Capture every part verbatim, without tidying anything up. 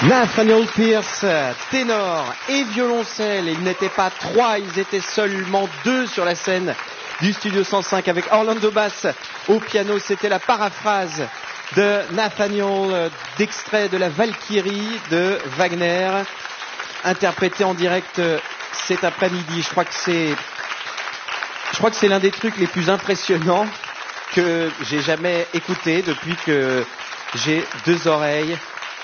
Nathaniel Pierce, ténor et violoncelle. Ils n'étaient pas trois, ils étaient seulement deux sur la scène du Studio cent cinq avec Orlando Bass au piano. C'était la paraphrase de Nathaniel d'extrait de la Valkyrie de Wagner, interprété en direct cet après-midi. Je crois que c'est, je crois que c'est l'un des trucs les plus impressionnants que j'ai jamais écouté depuis que j'ai deux oreilles.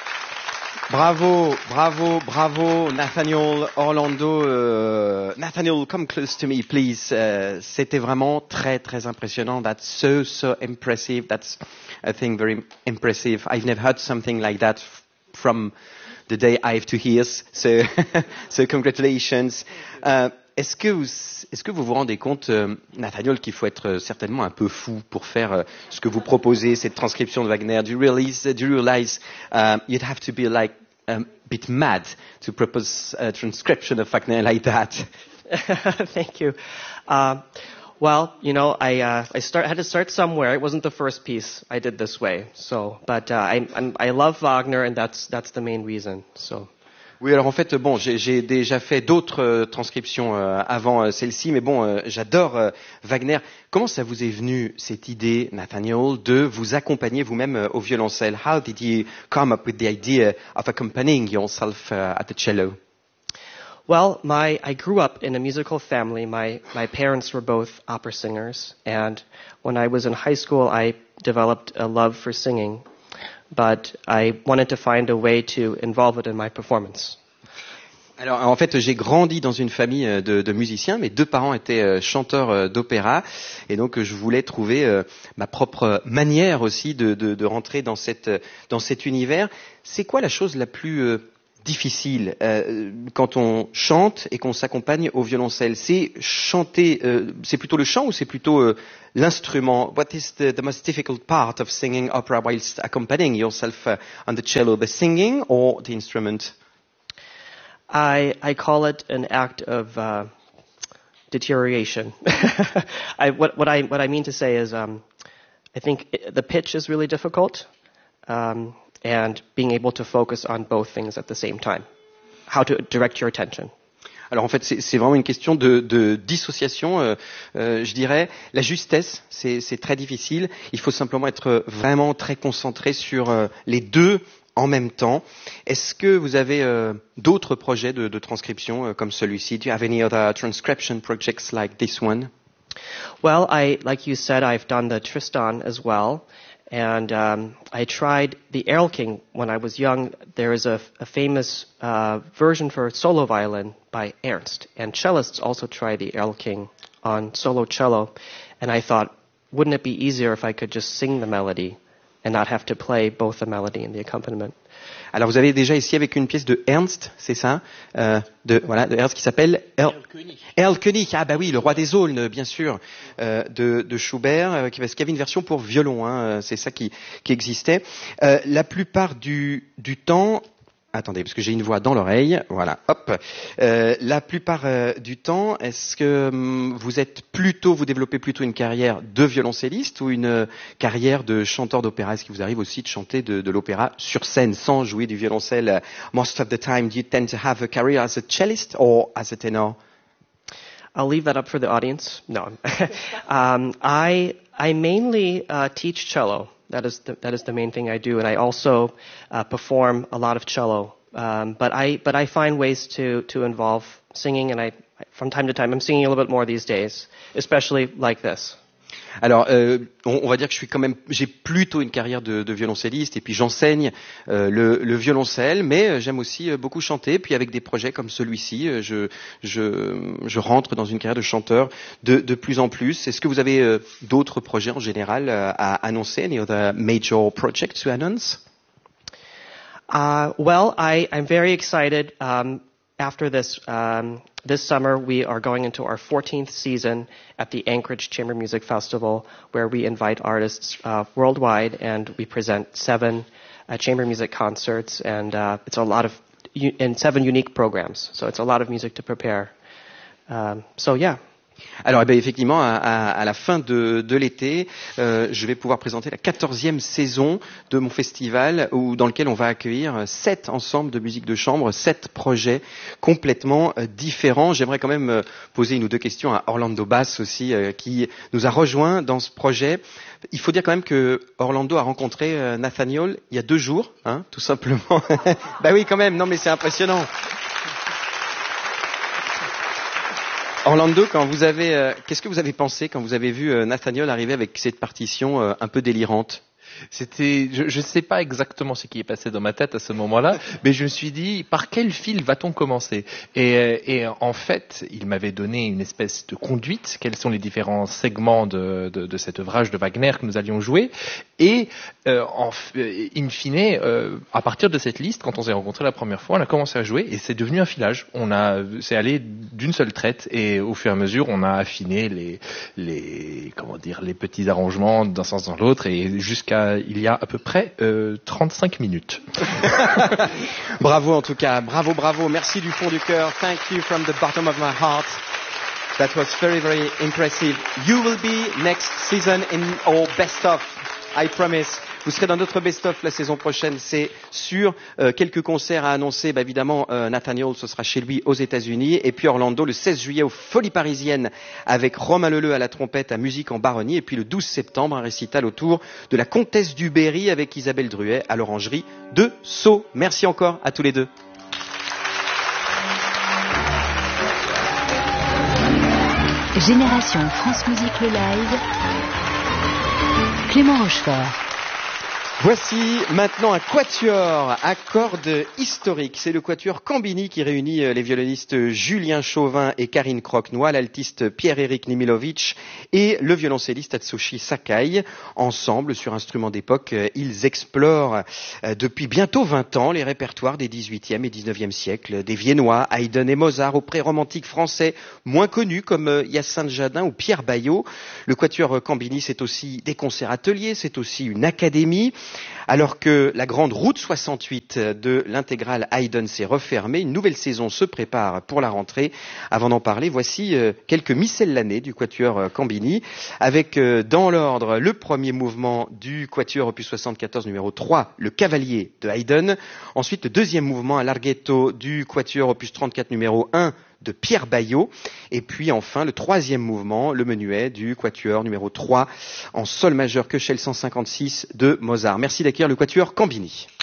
Bravo, bravo, bravo, Nathaniel, Orlando. Uh, Nathaniel, come close to me, please. Uh, c'était vraiment très, très impressionnant. That's so, so impressive. That's, I think, very impressive. I've never heard something like that f- from the day I have two ears. So, so congratulations. Uh, est-ce que vous, est-ce que vous vous rendez compte, euh, Nathaniel, qu'il faut être euh, certainement un peu fou pour faire euh, ce que vous proposez, cette transcription de Wagner? Do you realize, do you realize uh, you'd have to be like a bit mad to propose a transcription of Wagner like that? Thank you. Uh, well, you know, I uh, I start had to start somewhere. It wasn't the first piece I did this way. So, but uh, I I'm, I love Wagner, and that's that's the main reason. So. Oui, alors en fait, bon, j'ai, j'ai déjà fait d'autres euh, transcriptions euh, avant euh, celle-ci, mais bon, euh, j'adore euh, Wagner. Comment ça vous est venu, cette idée, Nathaniel, de vous accompagner vous-même euh, au violoncelle? How did you come up with the idea of accompanying yourself uh, at the cello? Well, my I grew up in a musical family. My my parents were both opera singers, and when I was in high school, I developed a love for singing. But I wanted to find a way to involve it in my performance. Alors en fait, j'ai grandi dans une famille de, de musiciens. Mes deux parents étaient chanteurs d'opéra, et donc je voulais trouver euh, ma propre manière aussi de, de, de rentrer dans cette dans cet univers. C'est quoi la chose la plus euh, difficile euh, quand on chante et qu'on s'accompagne au violoncelle? C'est chanter, euh, c'est plutôt le chant ou c'est plutôt euh, l'instrument? What is the, the most difficult part of singing opera whilst accompanying yourself uh, on the cello? The singing or the instrument? I I call it an act of uh, deterioration. I, what what I what I mean to say is, um, I think it, the pitch is really difficult. Um, and being able to focus on both things at the same time. How to direct your attention. Alors en fait, c'est, c'est vraiment une question de, de dissociation, euh, euh, je dirais. La justesse, c'est, c'est très difficile. Il faut simplement être vraiment très concentré sur euh, les deux en même temps. Est-ce que vous avez euh, d'autres projets de, de transcription euh, comme celui-ci? Do you have any other transcription projects like this one? Well, I, like you said, I've done the Tristan as well. And um, I tried the Erlking when I was young. There is a, a famous uh, version for solo violin by Ernst. And cellists also try the Erlking on solo cello. And I thought, wouldn't it be easier if I could just sing the melody and not have to play both the melody and the accompaniment? Alors vous avez déjà ici avec une pièce de Ernst, c'est ça, euh, de voilà, de Ernst qui s'appelle Erlkönig. Erlkönig, ah bah oui, le roi des aulnes, bien sûr, euh, de, de Schubert, euh, qui, parce qu'il y avait une version pour violon, hein, c'est ça qui, qui existait. Euh, la plupart du, du temps. Attendez, parce que j'ai une voix dans l'oreille. Voilà, hop. Euh, la plupart euh, du temps, est-ce que hum, vous êtes plutôt, vous développez plutôt une carrière de violoncelliste ou une euh, carrière de chanteur d'opéra? Est-ce qu'il vous arrive aussi de chanter de, de l'opéra sur scène sans jouer du violoncelle? Most of the time, do you tend to have a career as a cellist or as a tenor? I'll leave that up for the audience. No, um, I I mainly uh, teach cello. That is the, that is the main thing I do, and I also uh, perform a lot of cello. Um, but I but I find ways to to involve singing, and I from time to time I'm singing a little bit more these days, especially like this. Alors, euh, on, on va dire que je suis quand même, j'ai plutôt une carrière de, de violoncelliste, et puis j'enseigne euh, le, le violoncelle, mais j'aime aussi beaucoup chanter. Puis avec des projets comme celui-ci, je, je, je rentre dans une carrière de chanteur de, de plus en plus. Est-ce que vous avez euh, d'autres projets en général euh, à annoncer? Any other major projects to announce? Uh, well, I, I'm very excited. Um, after this, um, this summer, we are going into our fourteenth season at the Anchorage Chamber Music Festival, where we invite artists uh, worldwide, and we present seven uh, chamber music concerts, and uh, it's a lot of and seven unique programs. So it's a lot of music to prepare. Um, so yeah. Alors, eh bien, effectivement, à, à, à la fin de, de l'été, euh, je vais pouvoir présenter la quatorzième saison de mon festival, où, dans lequel on va accueillir sept ensembles de musique de chambre, sept projets complètement euh, différents. J'aimerais quand même euh, poser une ou deux questions à Orlando Bass aussi, euh, qui nous a rejoint dans ce projet. Il faut dire quand même que Orlando a rencontré euh, Nathaniel il y a deux jours, hein, tout simplement. Bah oui, quand même. Non, mais c'est impressionnant. Orlando, quand vous avez, euh, qu'est-ce que vous avez pensé quand vous avez vu euh, Nathaniel arriver avec cette partition euh, un peu délirante? C'était, je ne sais pas exactement ce qui est passé dans ma tête à ce moment-là, mais je me suis dit, par quel fil va-t-on commencer? et, et en fait, il m'avait donné une espèce de conduite, quels sont les différents segments de, de, de cet ouvrage de Wagner que nous allions jouer, et euh, en, in fine, euh, à partir de cette liste, quand on s'est rencontrés la première fois, on a commencé à jouer, et c'est devenu un filage. On a, c'est allé d'une seule traite, et au fur et à mesure, on a affiné les, les, comment dire, les petits arrangements d'un sens dans l'autre, et jusqu'à il y a à peu près euh, trente-cinq minutes. Bravo en tout cas, bravo, bravo, merci du fond du cœur. Thank you from the bottom of my heart. That was very, very impressive. You will be next season in our best of, I promise. Vous serez dans notre best-of la saison prochaine, c'est sûr. Euh, quelques concerts à annoncer. Bah, évidemment, euh, Nathaniel, ce sera chez lui aux États-Unis. Et puis Orlando, le seize juillet, aux Folies Parisiennes, avec Romain Leleu à la trompette, à Musique en Baronnie. Et puis le douze septembre, un récital autour de la Comtesse du Berry avec Isabelle Druet à l'Orangerie de Sceaux. Merci encore à tous les deux. Génération France Musique le live. Clément Rochefort. Voici maintenant un quatuor à cordes historique. C'est le quatuor Cambini qui réunit les violonistes Julien Chauvin et Karine Croquenoy, l'altiste Pierre-Éric Nimilovic et le violoncelliste Atsushi Sakai. Ensemble, sur instruments d'époque, ils explorent depuis bientôt vingt ans les répertoires des dix-huitième et dix-neuvième siècles, des Viennois, Haydn et Mozart, aux pré-romantiques français moins connus comme Hyacinthe Jadin ou Pierre Baillot. Le quatuor Cambini, c'est aussi des concerts ateliers, c'est aussi une académie. Alors que la grande route soixante-huit de l'intégrale Haydn s'est refermée, une nouvelle saison se prépare pour la rentrée. Avant d'en parler, voici quelques miscellanées du quatuor Cambini, avec dans l'ordre le premier mouvement du quatuor opus soixante-quatorze numéro trois, le Cavalier de Haydn. Ensuite, le deuxième mouvement à larghetto du quatuor opus trente-quatre numéro un, de Pierre Baillot, et puis enfin le troisième mouvement, le menuet du quatuor numéro trois en sol majeur Köchel cent cinquante-six de Mozart. Merci d'accueillir le quatuor Cambini.